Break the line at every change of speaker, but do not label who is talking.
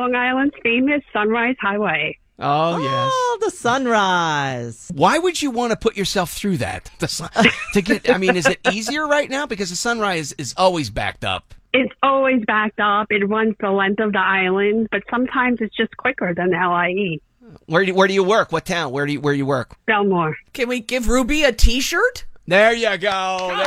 Long Island's famous Sunrise Highway.
Oh, yes.
Oh, the sunrise.
Why would you want to put yourself through that? Is it easier right now? Because the sunrise is always backed up.
It's always backed up. It runs the length of the island, but sometimes it's just quicker than LIE.
Where do you work? What town? Where you work?
Belmore.
Can we give Ruby a T-shirt?
There you go.